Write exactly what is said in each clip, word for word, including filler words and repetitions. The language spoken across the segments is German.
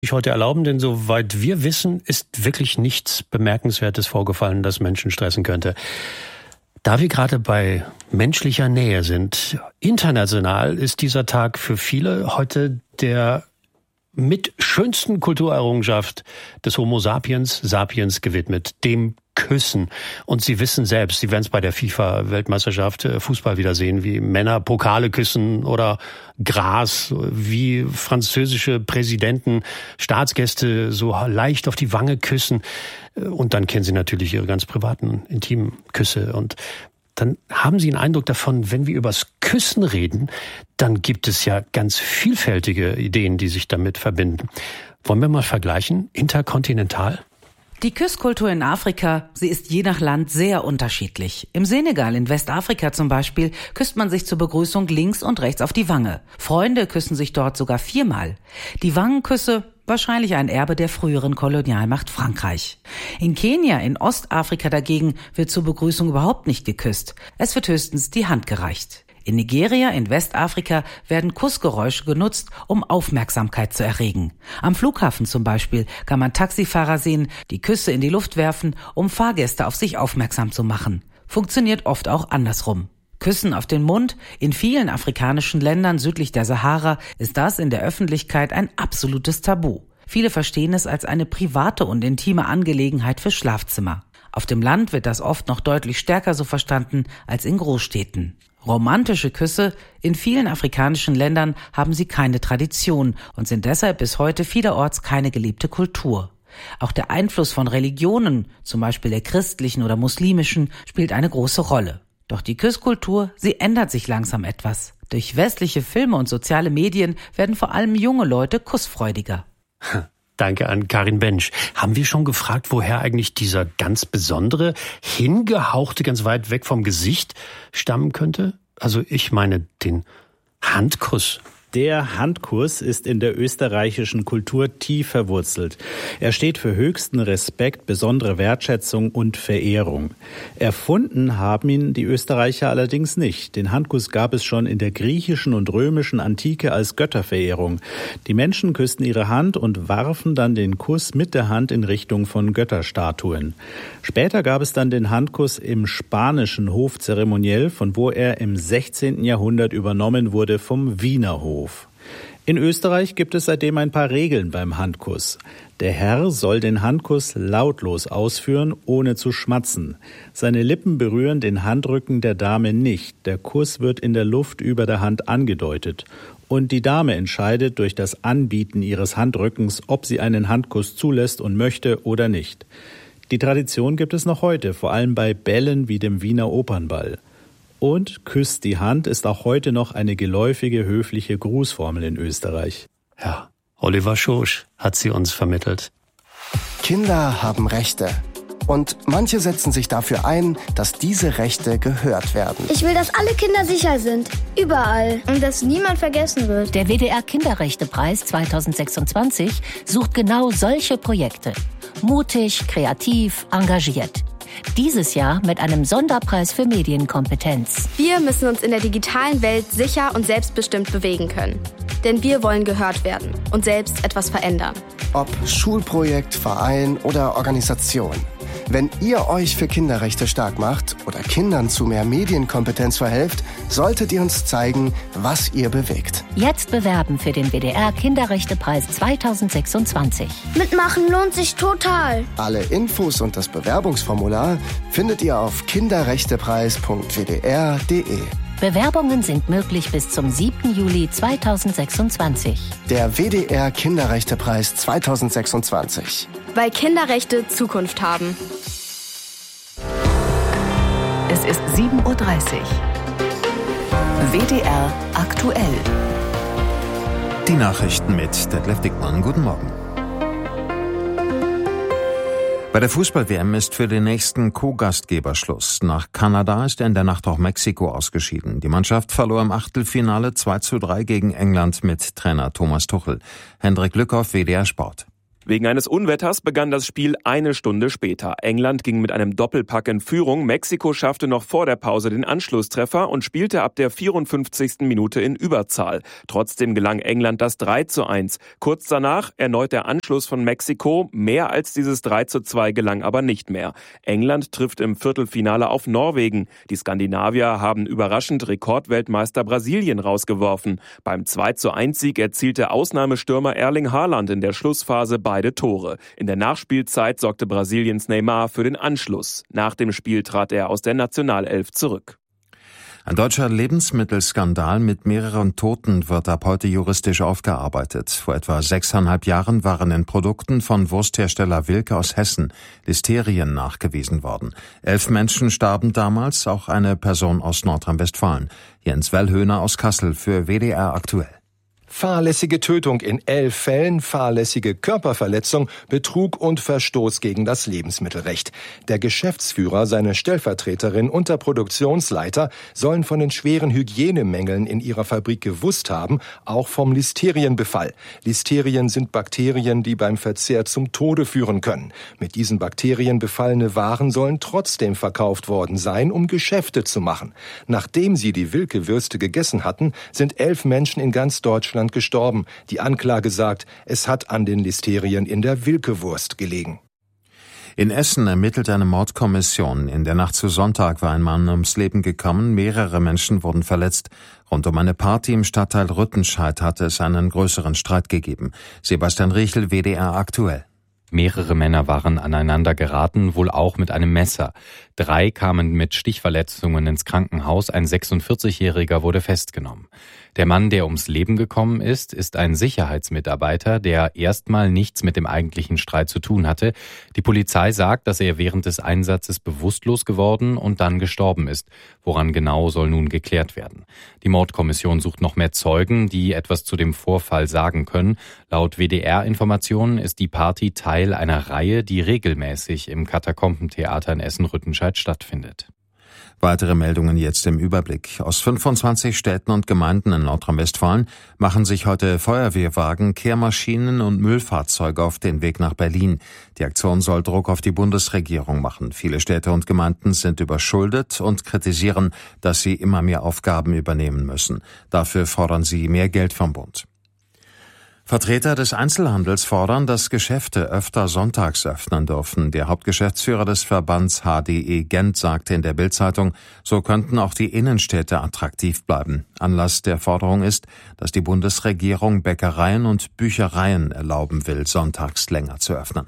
Ich heute erlauben, denn soweit wir wissen, ist wirklich nichts Bemerkenswertes vorgefallen, das Menschen stressen könnte. Da wir gerade bei menschlicher Nähe sind, international ist dieser Tag für viele heute der mit schönsten Kulturerrungenschaft des Homo sapiens sapiens gewidmet, dem Küssen. Und Sie wissen selbst, Sie werden es bei der FIFA-Weltmeisterschaft Fußball wieder sehen, wie Männer Pokale küssen oder Gras, wie französische Präsidenten Staatsgäste so leicht auf die Wange küssen. Und dann kennen Sie natürlich Ihre ganz privaten, intimen Küsse. Und dann haben Sie einen Eindruck davon, wenn wir übers Küssen reden, dann gibt es ja ganz vielfältige Ideen, die sich damit verbinden. Wollen wir mal vergleichen, interkontinental? Die Küsskultur in Afrika, sie ist je nach Land sehr unterschiedlich. Im Senegal in Westafrika zum Beispiel küsst man sich zur Begrüßung links und rechts auf die Wange. Freunde küssen sich dort sogar viermal. Die Wangenküsse, wahrscheinlich ein Erbe der früheren Kolonialmacht Frankreich. In Kenia, in Ostafrika dagegen, wird zur Begrüßung überhaupt nicht geküsst. Es wird höchstens die Hand gereicht. In Nigeria, in Westafrika, werden Kussgeräusche genutzt, um Aufmerksamkeit zu erregen. Am Flughafen zum Beispiel kann man Taxifahrer sehen, die Küsse in die Luft werfen, um Fahrgäste auf sich aufmerksam zu machen. Funktioniert oft auch andersrum. Küssen auf den Mund. In vielen afrikanischen Ländern südlich der Sahara ist das in der Öffentlichkeit ein absolutes Tabu. Viele verstehen es als eine private und intime Angelegenheit für Schlafzimmer. Auf dem Land wird das oft noch deutlich stärker so verstanden als in Großstädten. Romantische Küsse, in vielen afrikanischen Ländern haben sie keine Tradition und sind deshalb bis heute vielerorts keine gelebte Kultur. Auch der Einfluss von Religionen, zum Beispiel der christlichen oder muslimischen, spielt eine große Rolle. Doch die Küsskultur, sie ändert sich langsam etwas. Durch westliche Filme und soziale Medien werden vor allem junge Leute kussfreudiger. Danke an Karin Bensch. Haben wir schon gefragt, woher eigentlich dieser ganz besondere, hingehauchte, ganz weit weg vom Gesicht stammen könnte? Also ich meine den Handkuss. Der Handkuss ist in der österreichischen Kultur tief verwurzelt. Er steht für höchsten Respekt, besondere Wertschätzung und Verehrung. Erfunden haben ihn die Österreicher allerdings nicht. Den Handkuss gab es schon in der griechischen und römischen Antike als Götterverehrung. Die Menschen küssten ihre Hand und warfen dann den Kuss mit der Hand in Richtung von Götterstatuen. Später gab es dann den Handkuss im spanischen Hof zeremoniell, von wo er im sechzehnten Jahrhundert übernommen wurde vom Wiener Hof. In Österreich gibt es seitdem ein paar Regeln beim Handkuss. Der Herr soll den Handkuss lautlos ausführen, ohne zu schmatzen. Seine Lippen berühren den Handrücken der Dame nicht. Der Kuss wird in der Luft über der Hand angedeutet. Und die Dame entscheidet durch das Anbieten ihres Handrückens, ob sie einen Handkuss zulässt und möchte oder nicht. Die Tradition gibt es noch heute, vor allem bei Bällen wie dem Wiener Opernball. Und küsst die Hand ist auch heute noch eine geläufige, höfliche Grußformel in Österreich. Ja, Oliver Schosch hat sie uns vermittelt. Kinder haben Rechte. Und manche setzen sich dafür ein, dass diese Rechte gehört werden. Ich will, dass alle Kinder sicher sind. Überall. Und dass niemand vergessen wird. Der W D R Kinderrechtepreis zweitausendsechsundzwanzig sucht genau solche Projekte. Mutig, kreativ, engagiert. Dieses Jahr mit einem Sonderpreis für Medienkompetenz. Wir müssen uns in der digitalen Welt sicher und selbstbestimmt bewegen können. Denn wir wollen gehört werden und selbst etwas verändern. Ob Schulprojekt, Verein oder Organisation. Wenn ihr euch für Kinderrechte stark macht oder Kindern zu mehr Medienkompetenz verhelft, solltet ihr uns zeigen, was ihr bewegt. Jetzt bewerben für den W D R Kinderrechtepreis zweitausendsechsundzwanzig. Mitmachen lohnt sich total. Alle Infos und das Bewerbungsformular findet ihr auf kinderrechtepreis punkt w d r punkt d e. Bewerbungen sind möglich bis zum siebten Juli zweitausendsechsundzwanzig. Der W D R Kinderrechtepreis zweitausendsechsundzwanzig. Weil Kinderrechte Zukunft haben. Es ist sieben Uhr dreißig. W D R aktuell. Die Nachrichten mit Detlef Dickmann. Guten Morgen. Bei der Fußball-W M ist für den nächsten Co-Gastgeber Schluss. Nach Kanada ist in der Nacht auch Mexiko ausgeschieden. Die Mannschaft verlor im Achtelfinale zwei zu drei gegen England mit Trainer Thomas Tuchel. Hendrik Lückhoff, W D R Sport. Wegen eines Unwetters begann das Spiel eine Stunde später. England ging mit einem Doppelpack in Führung. Mexiko schaffte noch vor der Pause den Anschlusstreffer und spielte ab der vierundfünfzigsten Minute in Überzahl. Trotzdem gelang England das drei zu eins. Kurz danach erneut der Anschluss von Mexiko. Mehr als dieses drei zu zwei gelang aber nicht mehr. England trifft im Viertelfinale auf Norwegen. Die Skandinavier haben überraschend Rekordweltmeister Brasilien rausgeworfen. Beim zwei zu eins Sieg erzielte Ausnahmestürmer Erling Haaland in der Schlussphase beide Tore. In der Nachspielzeit sorgte Brasiliens Neymar für den Anschluss. Nach dem Spiel trat er aus der Nationalelf zurück. Ein deutscher Lebensmittelskandal mit mehreren Toten wird ab heute juristisch aufgearbeitet. Vor etwa sechseinhalb Jahren waren in Produkten von Wursthersteller Wilke aus Hessen Listerien nachgewiesen worden. Elf Menschen starben damals, auch eine Person aus Nordrhein-Westfalen. Jens Wellhöhner aus Kassel für W D R aktuell. Fahrlässige Tötung in elf Fällen, fahrlässige Körperverletzung, Betrug und Verstoß gegen das Lebensmittelrecht. Der Geschäftsführer, seine Stellvertreterin und der Produktionsleiter sollen von den schweren Hygienemängeln in ihrer Fabrik gewusst haben, auch vom Listerienbefall. Listerien sind Bakterien, die beim Verzehr zum Tode führen können. Mit diesen Bakterien befallene Waren sollen trotzdem verkauft worden sein, um Geschäfte zu machen. Nachdem sie die Wilke-Würste gegessen hatten, sind elf Menschen in ganz Deutschland gestorben. Die Anklage sagt, es hat an den Listerien in der Wilke-Wurst gelegen. In Essen ermittelt eine Mordkommission. In der Nacht zu Sonntag war ein Mann ums Leben gekommen, mehrere Menschen wurden verletzt. Rund um eine Party im Stadtteil Rüttenscheid hatte es einen größeren Streit gegeben. Sebastian Riechel, W D R aktuell. Mehrere Männer waren aneinander geraten, wohl auch mit einem Messer. Drei kamen mit Stichverletzungen ins Krankenhaus, ein sechsundvierzigjähriger wurde festgenommen. Der Mann, der ums Leben gekommen ist, ist ein Sicherheitsmitarbeiter, der erstmal nichts mit dem eigentlichen Streit zu tun hatte. Die Polizei sagt, dass er während des Einsatzes bewusstlos geworden und dann gestorben ist. Woran genau soll nun geklärt werden. Die Mordkommission sucht noch mehr Zeugen, die etwas zu dem Vorfall sagen können. Laut W D R-Informationen ist die Party Teil einer Reihe, die regelmäßig im Katakombentheater in Essen-Rüttenscheid stattfindet. Weitere Meldungen jetzt im Überblick. Aus fünfundzwanzig Städten und Gemeinden in Nordrhein-Westfalen machen sich heute Feuerwehrwagen, Kehrmaschinen und Müllfahrzeuge auf den Weg nach Berlin. Die Aktion soll Druck auf die Bundesregierung machen. Viele Städte und Gemeinden sind überschuldet und kritisieren, dass sie immer mehr Aufgaben übernehmen müssen. Dafür fordern sie mehr Geld vom Bund. Vertreter des Einzelhandels fordern, dass Geschäfte öfter sonntags öffnen dürfen. Der Hauptgeschäftsführer des Verbands H D E Gent sagte in der Bild-Zeitung, so könnten auch die Innenstädte attraktiv bleiben. Anlass der Forderung ist, dass die Bundesregierung Bäckereien und Büchereien erlauben will, sonntags länger zu öffnen.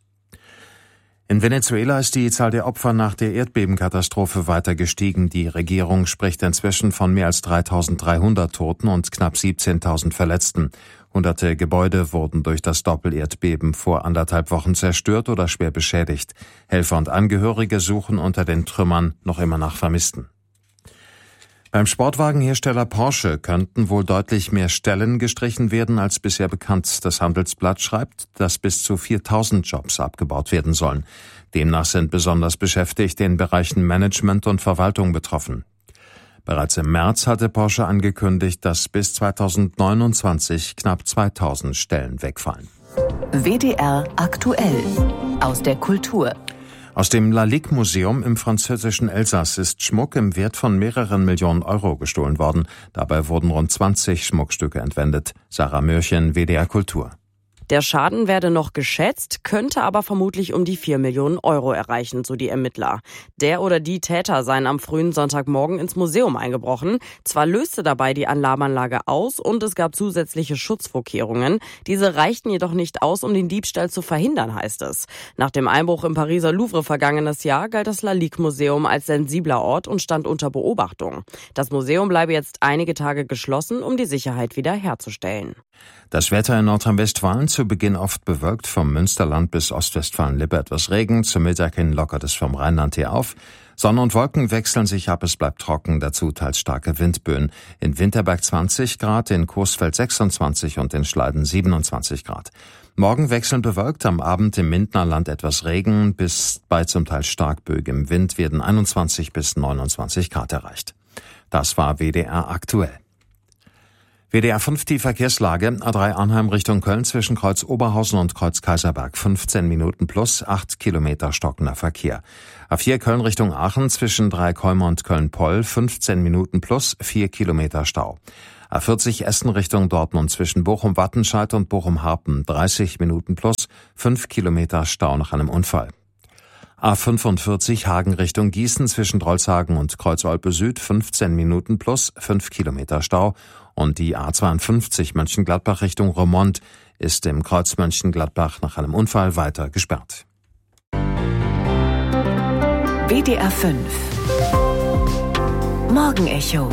In Venezuela ist die Zahl der Opfer nach der Erdbebenkatastrophe weiter gestiegen. Die Regierung spricht inzwischen von mehr als dreitausenddreihundert Toten und knapp siebzehntausend Verletzten. Hunderte Gebäude wurden durch das Doppelerdbeben vor anderthalb Wochen zerstört oder schwer beschädigt. Helfer und Angehörige suchen unter den Trümmern noch immer nach Vermissten. Beim Sportwagenhersteller Porsche könnten wohl deutlich mehr Stellen gestrichen werden als bisher bekannt. Das Handelsblatt schreibt, dass bis zu viertausend Jobs abgebaut werden sollen. Demnach sind besonders Beschäftigte in Bereichen Management und Verwaltung betroffen. Bereits im März hatte Porsche angekündigt, dass bis zweitausendneunundzwanzig knapp zweitausend Stellen wegfallen. W D R aktuell aus der Kultur. Aus dem Lalique-Museum im französischen Elsass ist Schmuck im Wert von mehreren Millionen Euro gestohlen worden. Dabei wurden rund zwanzig Schmuckstücke entwendet. Sarah Mürchen, W D R Kultur. Der Schaden werde noch geschätzt, könnte aber vermutlich um die vier Millionen Euro erreichen, so die Ermittler. Der oder die Täter seien am frühen Sonntagmorgen ins Museum eingebrochen. Zwar löste dabei die Alarmanlage aus und es gab zusätzliche Schutzvorkehrungen. Diese reichten jedoch nicht aus, um den Diebstahl zu verhindern, heißt es. Nach dem Einbruch im Pariser Louvre vergangenes Jahr galt das Lalique-Museum als sensibler Ort und stand unter Beobachtung. Das Museum bleibe jetzt einige Tage geschlossen, um die Sicherheit wieder herzustellen. Das Wetter in Nordrhein-Westfalen zu Beginn oft bewölkt, vom Münsterland bis Ostwestfalen-Lippe etwas Regen, zum Mittag hin lockert es vom Rheinland her auf. Sonne und Wolken wechseln sich ab, es bleibt trocken, dazu teils starke Windböen. In Winterberg zwanzig Grad, in Coesfeld sechsundzwanzig und in Schleiden siebenundzwanzig Grad. Morgen wechselnd bewölkt, am Abend im Mintnerland etwas Regen, bis bei zum Teil stark böigem Wind werden einundzwanzig bis neunundzwanzig Grad erreicht. Das war W D R aktuell. W D R fünf die Verkehrslage. A drei Arnheim Richtung Köln zwischen Kreuz Oberhausen und Kreuz Kaiserberg. fünfzehn Minuten plus, acht Kilometer stockender Verkehr. A vier Köln Richtung Aachen zwischen Dreikäumer und Köln-Poll. fünfzehn Minuten plus, vier Kilometer Stau. A vierzig Essen Richtung Dortmund zwischen Bochum-Wattenscheid und Bochum-Harpen. dreißig Minuten plus, fünf Kilometer Stau nach einem Unfall. A fünfundvierzig Hagen Richtung Gießen zwischen Drolshagen und Kreuz-Olpe Süd. fünfzehn Minuten plus, fünf Kilometer Stau. Und die A zweiundfünfzig Mönchengladbach Richtung Romont ist im Kreuz Mönchengladbach nach einem Unfall weiter gesperrt. W D R fünf Morgenecho.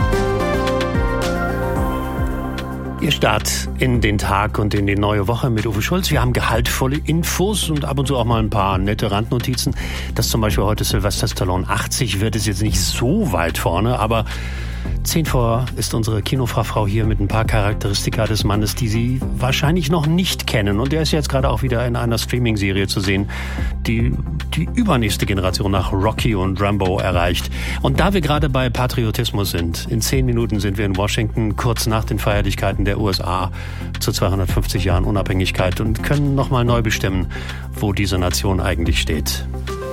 Ihr Start in den Tag und in die neue Woche mit Uwe Schulz. Wir haben gehaltvolle Infos und ab und zu auch mal ein paar nette Randnotizen. Dass zum Beispiel heute Sylvester Stallone achtzig wird, ist jetzt nicht so weit vorne, aber Zehn vor ist unsere Kinofachfrau hier mit ein paar Charakteristika des Mannes, die Sie wahrscheinlich noch nicht kennen. Und der ist jetzt gerade auch wieder in einer Streaming-Serie zu sehen, die die übernächste Generation nach Rocky und Rambo erreicht. Und da wir gerade bei Patriotismus sind, in zehn Minuten sind wir in Washington, kurz nach den Feierlichkeiten der U S A zu zweihundertfünfzig Jahren Unabhängigkeit und können nochmal neu bestimmen, wo diese Nation eigentlich steht.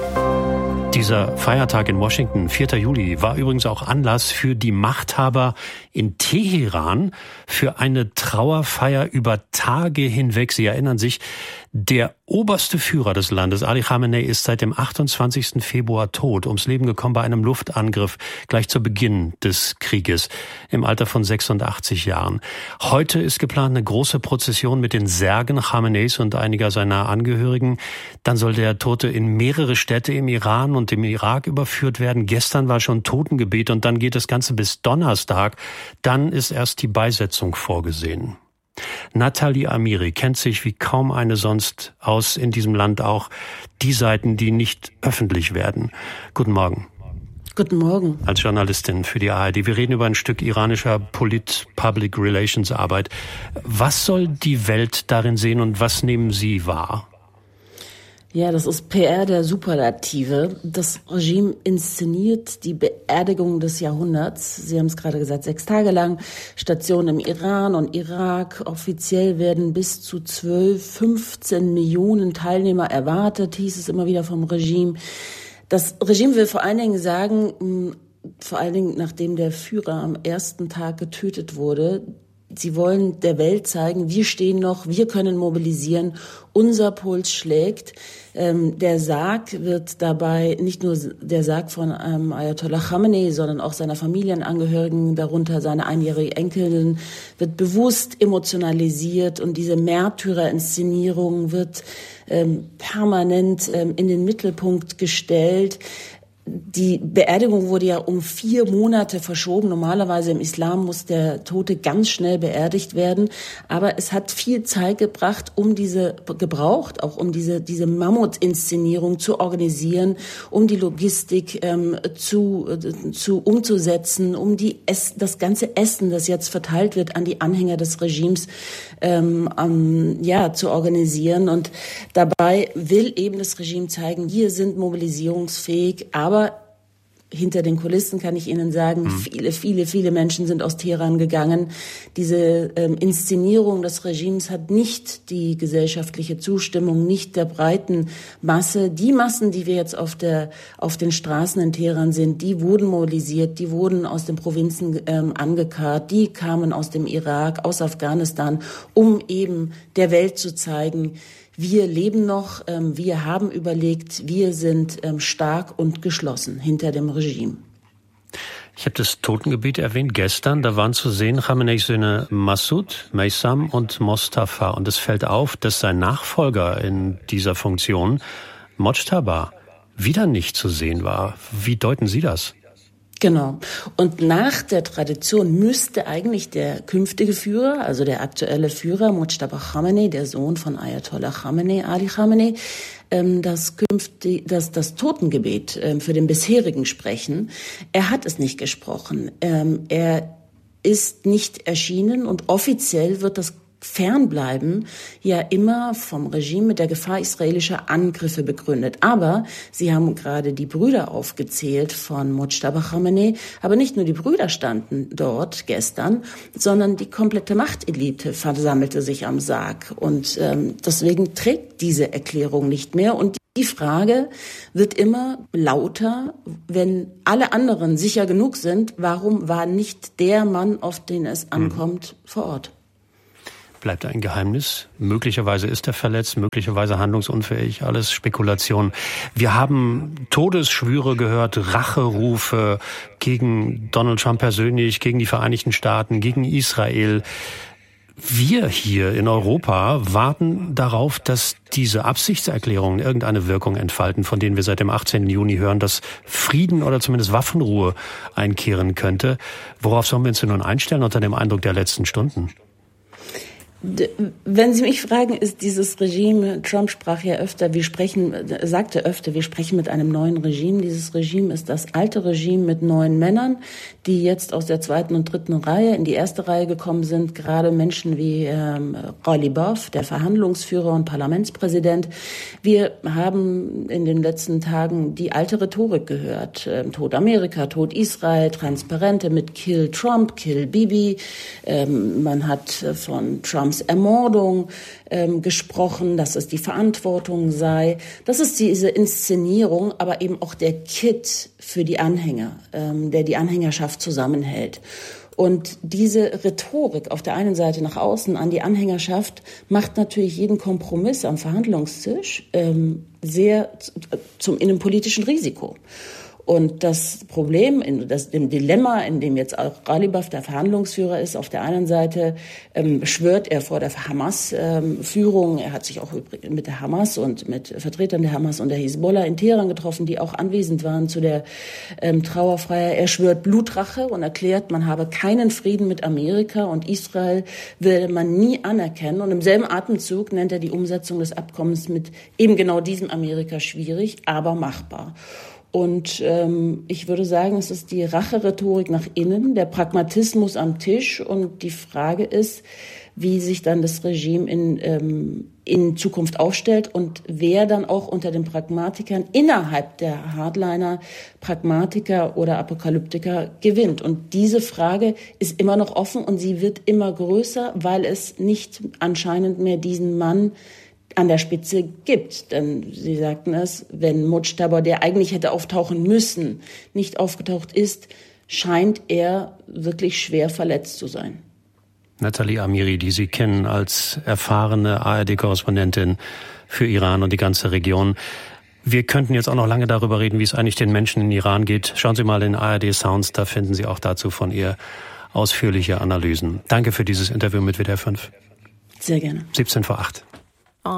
Dieser Feiertag in Washington, vierter Juli, war übrigens auch Anlass für die Machthaber in Teheran für eine Trauerfeier über Tage hinweg. Sie erinnern sich, der oberste Führer des Landes, Ali Khamenei, ist seit dem achtundzwanzigsten Februar tot, ums Leben gekommen bei einem Luftangriff gleich zu Beginn des Krieges, im Alter von sechsundachtzig Jahren. Heute ist geplant eine große Prozession mit den Särgen Khameneis und einiger seiner Angehörigen. Dann soll der Tote in mehrere Städte im Iran und im Irak überführt werden. Gestern war schon Totengebet und dann geht das Ganze bis Donnerstag. Dann ist erst die Beisetzung vorgesehen. Nathalie Amiri kennt sich wie kaum eine sonst aus in diesem Land, auch die Seiten, die nicht öffentlich werden. Guten Morgen. Guten Morgen. Als Journalistin für die A R D. Wir reden über ein Stück iranischer Polit-Public Relations Arbeit. Was soll die Welt darin sehen und was nehmen Sie wahr? Ja, das ist P R der Superlative. Das Regime inszeniert die Beerdigung des Jahrhunderts. Sie haben es gerade gesagt, sechs Tage lang. Stationen im Iran und Irak. Offiziell werden bis zu zwölf, fünfzehn Millionen Teilnehmer erwartet, hieß es immer wieder vom Regime. Das Regime will vor allen Dingen sagen, vor allen Dingen nachdem der Führer am ersten Tag getötet wurde, sie wollen der Welt zeigen, wir stehen noch, wir können mobilisieren, unser Puls schlägt. Ähm, der Sarg wird dabei nicht nur der Sarg von ähm, Ayatollah Khamenei, sondern auch seiner Familienangehörigen, darunter seine einjährige Enkelin, wird bewusst emotionalisiert und diese Märtyrerinszenierung wird ähm, permanent ähm, in den Mittelpunkt gestellt. Die Beerdigung wurde ja um vier Monate verschoben. Normalerweise im Islam muss der Tote ganz schnell beerdigt werden. Aber es hat viel Zeit gebracht, um diese, gebraucht, auch um diese, diese Mammutinszenierung zu organisieren, um die Logistik ähm, zu, äh, zu umzusetzen, um die Ess, das ganze Essen, das jetzt verteilt wird an die Anhänger des Regimes, ähm, ähm, ja, zu organisieren. Und dabei will eben das Regime zeigen, wir sind mobilisierungsfähig, aber hinter den Kulissen kann ich Ihnen sagen, mhm. viele, viele, viele Menschen sind aus Teheran gegangen. Diese ähm, Inszenierung des Regimes hat nicht die gesellschaftliche Zustimmung, nicht der breiten Masse. Die Massen, die wir jetzt auf der auf den Straßen in Teheran sehen, die wurden mobilisiert, die wurden aus den Provinzen ähm, angekarrt, die kamen aus dem Irak, aus Afghanistan, um eben der Welt zu zeigen, wir leben noch, ähm, wir haben überlegt, wir sind ähm, stark und geschlossen hinter dem Regime. Ich habe das Totengebet erwähnt gestern. Da waren zu sehen Khameneis Söhne Massoud, Meysam und Mostafa. Und es fällt auf, dass sein Nachfolger in dieser Funktion, Mojtaba, wieder nicht zu sehen war. Wie deuten Sie das? Genau. Und nach der Tradition müsste eigentlich der künftige Führer, also der aktuelle Führer, Mojtaba Khamenei, der Sohn von Ayatollah Khamenei, Ali Khamenei, das, künftig, das, das Totengebet für den bisherigen sprechen. Er hat es nicht gesprochen. Er ist nicht erschienen und offiziell wird das Fernbleiben ja immer vom Regime mit der Gefahr israelischer Angriffe begründet. Aber Sie haben gerade die Brüder aufgezählt von Mojtaba Khamenei. Aber nicht nur die Brüder standen dort gestern, sondern die komplette Machtelite versammelte sich am Sarg. Und ähm, deswegen trägt diese Erklärung nicht mehr. Und die Frage wird immer lauter, wenn alle anderen sicher genug sind, warum war nicht der Mann, auf den es ankommt, hm. vor Ort? Bleibt ein Geheimnis. Möglicherweise ist er verletzt, möglicherweise handlungsunfähig, alles Spekulation. Wir haben Todesschwüre gehört, Racherufe gegen Donald Trump persönlich, gegen die Vereinigten Staaten, gegen Israel. Wir hier in Europa warten darauf, dass diese Absichtserklärungen irgendeine Wirkung entfalten, von denen wir seit dem achtzehnten Juni hören, dass Frieden oder zumindest Waffenruhe einkehren könnte. Worauf sollen wir uns denn nun einstellen unter dem Eindruck der letzten Stunden? Wenn Sie mich fragen, ist dieses Regime, Trump sprach ja öfter, wir sprechen, sagte öfter, wir sprechen mit einem neuen Regime. Dieses Regime ist das alte Regime mit neuen Männern, die jetzt aus der zweiten und dritten Reihe in die erste Reihe gekommen sind. Gerade Menschen wie ähm, Ghalibaf, der Verhandlungsführer und Parlamentspräsident. Wir haben in den letzten Tagen die alte Rhetorik gehört. Ähm, Tod Amerika, Tod Israel, Transparente mit Kill Trump, Kill Bibi. Ähm, man hat von Trump Ermordung ähm, gesprochen, dass es die Verantwortung sei. Das ist diese Inszenierung, aber eben auch der Kit für die Anhänger, ähm, der die Anhängerschaft zusammenhält. Und diese Rhetorik auf der einen Seite nach außen an die Anhängerschaft macht natürlich jeden Kompromiss am Verhandlungstisch ähm, sehr zum innenpolitischen Risiko. Und das Problem, das dem Dilemma, in dem jetzt auch Ghalibaf der Verhandlungsführer ist, auf der einen Seite ähm, schwört er vor der Hamas-Führung. Ähm, er hat sich auch mit der Hamas und mit Vertretern der Hamas und der Hisbollah in Teheran getroffen, die auch anwesend waren zu der ähm, Trauerfeier. Er schwört Blutrache und erklärt, man habe keinen Frieden mit Amerika und Israel würde man nie anerkennen. Und im selben Atemzug nennt er die Umsetzung des Abkommens mit eben genau diesem Amerika schwierig, aber machbar. Und ähm, ich würde sagen, es ist die Rache-Rhetorik nach innen, der Pragmatismus am Tisch. Und die Frage ist, wie sich dann das Regime in, ähm, in Zukunft aufstellt und wer dann auch unter den Pragmatikern innerhalb der Hardliner, Pragmatiker oder Apokalyptiker gewinnt. Und diese Frage ist immer noch offen und sie wird immer größer, weil es nicht anscheinend mehr diesen Mann an der Spitze gibt. Denn Sie sagten es, wenn Mojtaba, der eigentlich hätte auftauchen müssen, nicht aufgetaucht ist, scheint er wirklich schwer verletzt zu sein. Nathalie Amiri, die Sie kennen als erfahrene A R D-Korrespondentin für Iran und die ganze Region. Wir könnten jetzt auch noch lange darüber reden, wie es eigentlich den Menschen in Iran geht. Schauen Sie mal in A R D Sounds, da finden Sie auch dazu von ihr ausführliche Analysen. Danke für dieses Interview mit W D R fünf. Sehr gerne. siebzehn vor acht.